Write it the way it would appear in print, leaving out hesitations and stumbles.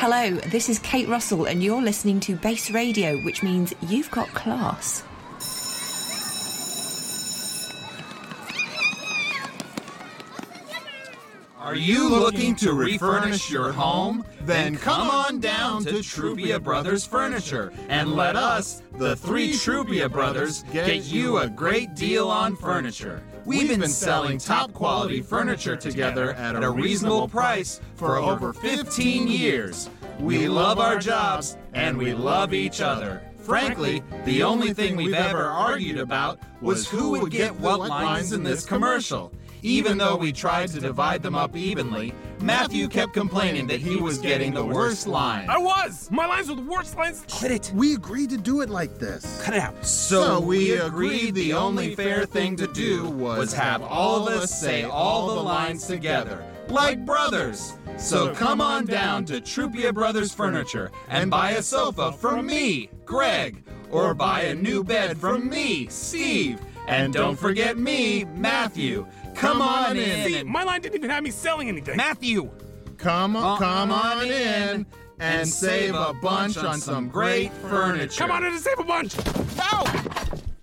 Hello, this is Kate Russell, and you're listening to Base Radio, which means you've got class. Are you looking to refurnish your home? Then come on down to Trupia Brothers Furniture and let us, the three Trupia Brothers, get you a great deal on furniture. We've been selling top quality furniture together at a reasonable price for over 15 years. We love our jobs and we love each other. Frankly, the only thing we've ever argued about was who would get what lines in this commercial. Even though we tried to divide them up evenly, Matthew kept complaining that he was getting the worst line. I was! My lines were the worst lines. Quit it. We agreed to do it like this. Cut it out. So we agreed the only fair thing to do was have all of us say all the lines together, like brothers. So come on down to Trupia Brothers Furniture and buy a sofa from me, Greg, or buy a new bed from me, Steve. And don't forget me, Matthew. Come on in. See, my line didn't even have me selling anything. Matthew! Come on in and save a bunch on some great furniture. Come on in and save a bunch. No!